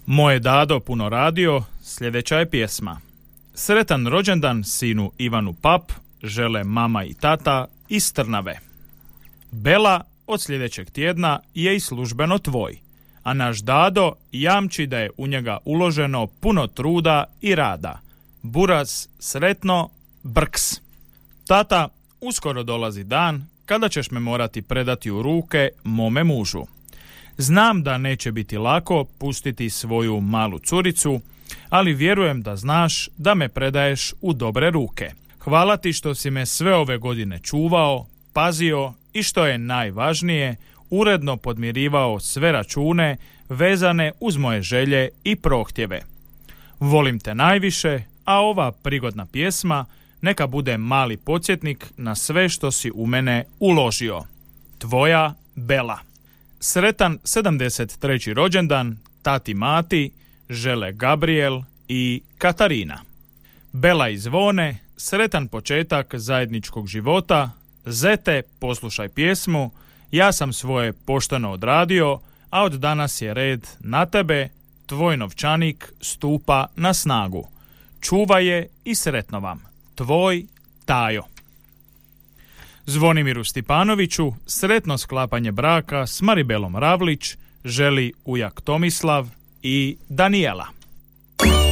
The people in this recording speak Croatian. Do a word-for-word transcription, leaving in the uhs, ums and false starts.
Moje dado puno radio, sljedeća je pjesma. Sretan rođendan sinu Ivanu Pap, žele mama i tata iz Trnave. Bela, od sljedećeg tjedna je i službeno tvoj, a naš dado jamči da je u njega uloženo puno truda i rada. Buraz, sretno, brks. Tata, uskoro dolazi dan kada ćeš me morati predati u ruke mome mužu. Znam da neće biti lako pustiti svoju malu curicu, ali vjerujem da znaš da me predaješ u dobre ruke. Hvala ti što si me sve ove godine čuvao, pazio i što je najvažnije, uredno podmirivao sve račune vezane uz moje želje i prohtjeve. Volim te najviše, a ova prigodna pjesma neka bude mali podsjetnik na sve što si u mene uložio. Tvoja Bela. Sretan sedamdeset treći rođendan tati Mati, žele Gabriel i Katarina. Bela i Zvone, sretan početak zajedničkog života. Zete, poslušaj pjesmu, ja sam svoje pošteno odradio, a od danas je red na tebe, tvoj novčanik stupa na snagu. Čuvaj je i sretno vam. Tvoj Tajo. Zvonimiru Stipanoviću sretno sklapanje braka s Maribelom Ravlić želi ujak Tomislav i Danijela.